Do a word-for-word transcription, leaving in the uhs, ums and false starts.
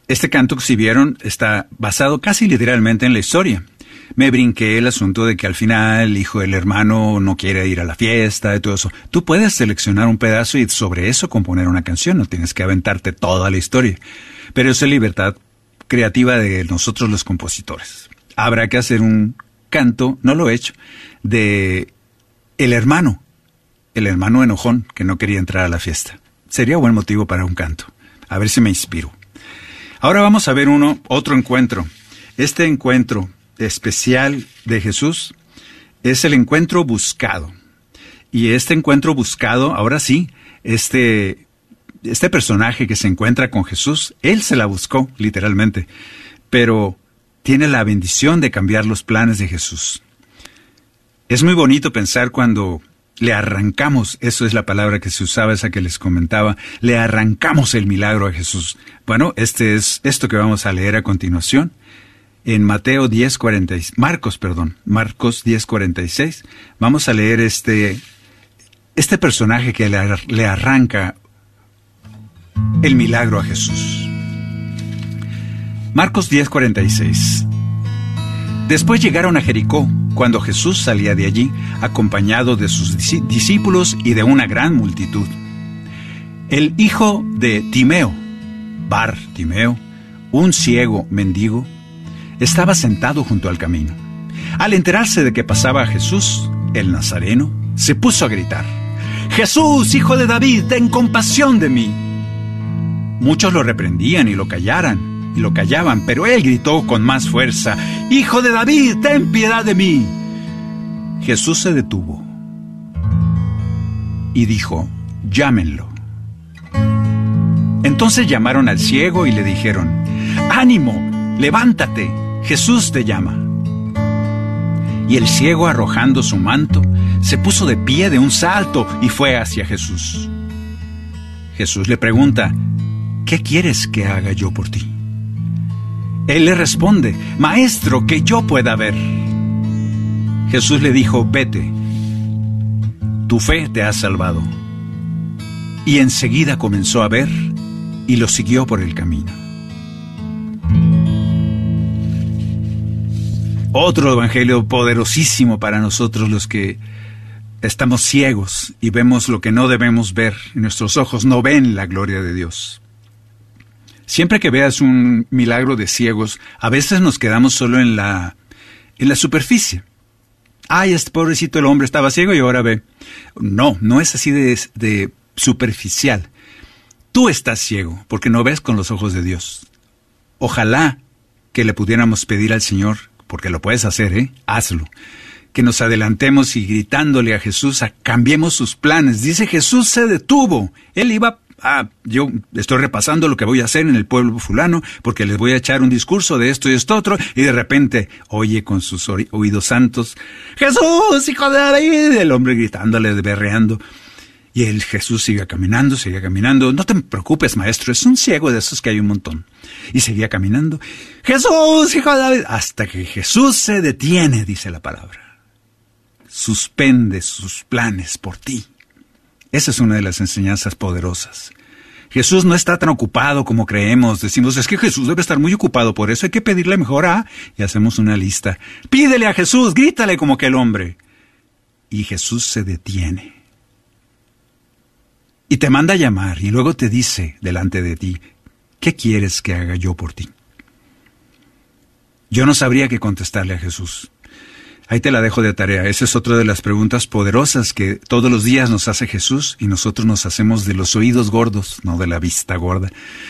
Este canto que si vieron está basado casi literalmente en la historia. Me brinqué el asunto de que al final el hijo del hermano no quiere ir a la fiesta y todo eso. Tú puedes seleccionar un pedazo y sobre eso componer una canción, no tienes que aventarte toda la historia. Pero eso es libertad creativa de nosotros los compositores. Habrá que hacer un canto, no lo he hecho, de el hermano, el hermano enojón que no quería entrar a la fiesta. Sería buen motivo para un canto. A ver si me inspiro. Ahora vamos a ver uno, otro encuentro. Este encuentro especial de Jesús es el encuentro buscado. Y este encuentro buscado, ahora sí, este, este personaje que se encuentra con Jesús, él se la buscó, literalmente, pero tiene la bendición de cambiar los planes de Jesús. Es muy bonito pensar cuando le arrancamos, eso es la palabra que se usaba, esa que les comentaba, le arrancamos el milagro a Jesús. Bueno, este es esto que vamos a leer a continuación. En Mateo diez cuarenta, Marcos, perdón, Marcos diez cuarenta y seis, vamos a leer este, este personaje que le, le arranca el milagro a Jesús. Marcos diez cuarenta y seis. Después llegaron a Jericó, cuando Jesús salía de allí, acompañado de sus discípulos y de una gran multitud. El hijo de Timeo, Bar Timeo, un ciego mendigo, estaba sentado junto al camino. Al enterarse de que pasaba Jesús, el Nazareno, se puso a gritar: «Jesús, hijo de David, ten compasión de mí». Muchos lo reprendían y lo callaran, y lo callaban, pero él gritó con más fuerza: «Hijo de David, ten piedad de mí». Jesús se detuvo y dijo: «Llámenlo». Entonces llamaron al ciego y le dijeron: «Ánimo, levántate, Jesús te llama». Y el ciego, arrojando su manto, se puso de pie de un salto y fue hacia Jesús. Jesús le pregunta: «¿Qué quieres que haga yo por ti?». Él le responde: «Maestro, que yo pueda ver». Jesús le dijo: «Vete, tu fe te ha salvado». Y enseguida comenzó a ver y lo siguió por el camino. Otro evangelio poderosísimo para nosotros los que estamos ciegos y vemos lo que no debemos ver. Nuestros ojos no ven la gloria de Dios. Siempre que veas un milagro de ciegos, a veces nos quedamos solo en la, en la superficie. Ay, este pobrecito el hombre estaba ciego y ahora ve. No, no es así de, de superficial. Tú estás ciego porque no ves con los ojos de Dios. Ojalá que le pudiéramos pedir al Señor, porque lo puedes hacer, ¿eh? Hazlo. Que nos adelantemos y gritándole a Jesús, a, cambiemos sus planes. Dice, Jesús se detuvo. Él iba, ah, yo estoy repasando lo que voy a hacer en el pueblo fulano, porque les voy a echar un discurso de esto y esto otro, y de repente oye con sus oídos santos: Jesús, hijo de David, el hombre gritándole, berreando. Y el Jesús sigue caminando, sigue caminando. No te preocupes, maestro, es un ciego de esos que hay un montón. Y seguía caminando. Jesús, hijo de David. Hasta que Jesús se detiene, dice la palabra. Suspende sus planes por ti. Esa es una de las enseñanzas poderosas. Jesús no está tan ocupado como creemos. Decimos, es que Jesús debe estar muy ocupado, por eso hay que pedirle mejor a... Y hacemos una lista. Pídele a Jesús, grítale como aquel hombre. Y Jesús se detiene. Y te manda a llamar y luego te dice delante de ti: ¿qué quieres que haga yo por ti? Yo no sabría qué contestarle a Jesús. Ahí te la dejo de tarea. Esa es otra de las preguntas poderosas que todos los días nos hace Jesús y nosotros nos hacemos de los oídos gordos, no de la vista gorda.